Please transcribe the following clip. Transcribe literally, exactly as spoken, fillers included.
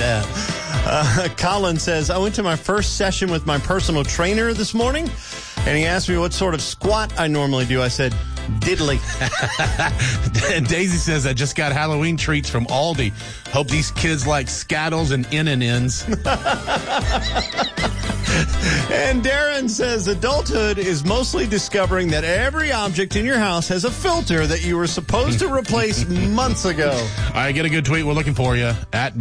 Yeah. Uh, Colin says, I went to my first session with my personal trainer this morning, and he asked me what sort of squat I normally do. I said, diddly. And Daisy says, I just got Halloween treats from Aldi. Hope these kids like Skittles and N and N's. And Darren says, adulthood is mostly discovering that every object in your house has a filter that you were supposed to replace months ago. All right, get a good tweet. We're looking for you at